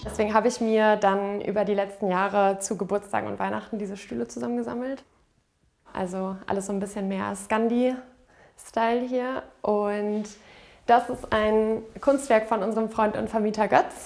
Deswegen habe ich mir dann über die letzten Jahre zu Geburtstagen und Weihnachten diese Stühle zusammengesammelt. Also alles so ein bisschen mehr Scandi-Style hier. Und das ist ein Kunstwerk von unserem Freund und Vermieter Götz.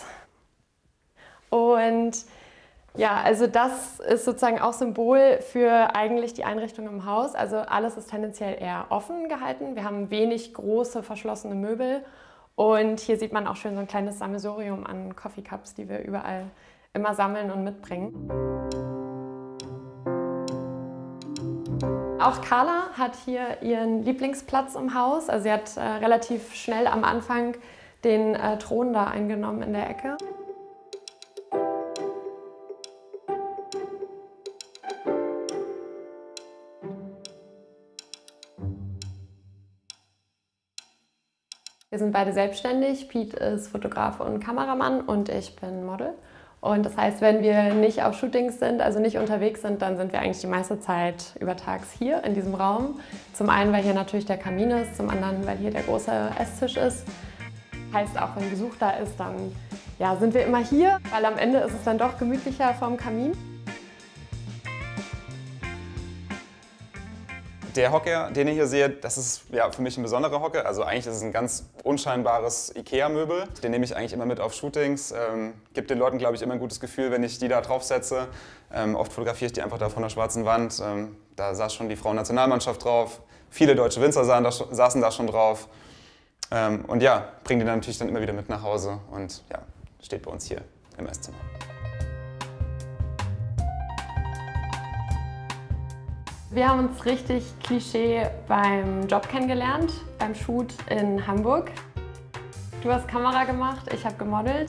Und ja, also das ist sozusagen auch Symbol für eigentlich die Einrichtung im Haus. Also alles ist tendenziell eher offen gehalten. Wir haben wenig große verschlossene Möbel. Und hier sieht man auch schön so ein kleines Sammelsurium an Coffee Cups, die wir überall immer sammeln und mitbringen. Auch Carla hat hier ihren Lieblingsplatz im Haus. Also sie hat relativ schnell am Anfang den Thron da eingenommen in der Ecke. Wir sind beide selbstständig. Pete ist Fotograf und Kameramann und ich bin Model. Und das heißt, wenn wir nicht auf Shootings sind, also nicht unterwegs sind, dann sind wir eigentlich die meiste Zeit übertags hier in diesem Raum. Zum einen, weil hier natürlich der Kamin ist, zum anderen, weil hier der große Esstisch ist. Heißt, auch wenn Besuch da ist, dann ja, sind wir immer hier, weil am Ende ist es dann doch gemütlicher vorm Kamin. Der Hocker, den ihr hier seht, das ist ja für mich ein besonderer Hocker. Also eigentlich ist es ein ganz unscheinbares Ikea-Möbel. Den nehme ich eigentlich immer mit auf Shootings. Gibt den Leuten, glaube ich, immer ein gutes Gefühl, wenn ich die da draufsetze. Oft fotografiere ich die einfach da von der schwarzen Wand. Da saß schon die Frauennationalmannschaft drauf. Viele deutsche Winzer saßen da schon drauf. Und ja, bringen die dann natürlich dann immer wieder mit nach Hause. Und ja, steht bei uns hier im Esszimmer. Wir haben uns richtig Klischee beim Job kennengelernt, beim Shoot in Hamburg. Du hast Kamera gemacht, ich habe gemodelt.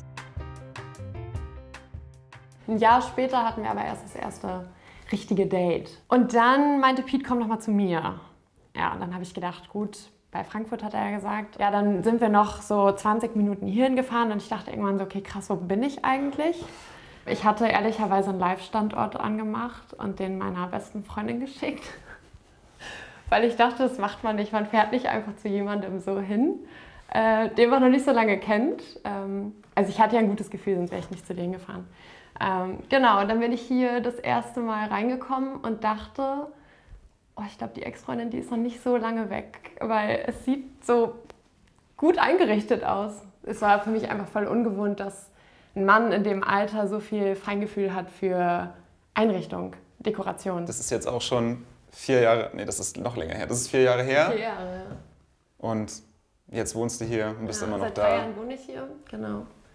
Ein Jahr später hatten wir aber erst das erste richtige Date. Und dann meinte Pete, komm doch mal zu mir. Ja, und dann habe ich gedacht, gut, bei Frankfurt hat er ja gesagt. Ja, dann sind wir noch so 20 Minuten hierhin gefahren und ich dachte irgendwann so, okay, krass, wo bin ich eigentlich? Ich hatte ehrlicherweise einen Live-Standort angemacht und den meiner besten Freundin geschickt. Weil ich dachte, das macht man nicht. Man fährt nicht einfach zu jemandem so hin, den man noch nicht so lange kennt. Also ich hatte ja ein gutes Gefühl, sonst wäre ich nicht zu denen gefahren. Genau, und dann bin ich hier das erste Mal reingekommen und dachte, oh, ich glaube, die Ex-Freundin, die ist noch nicht so lange weg, weil es sieht so gut eingerichtet aus. Es war für mich einfach voll ungewohnt, dass ein Mann in dem Alter so viel Feingefühl hat für Einrichtung, Dekoration. Das ist jetzt auch schon 4 Jahre, nee, das ist noch länger her. Das ist 4 Jahre her. 4 Jahre, ja. Und jetzt wohnst du hier und bist immer noch seit da. Seit 3 Jahren wohne ich hier, genau.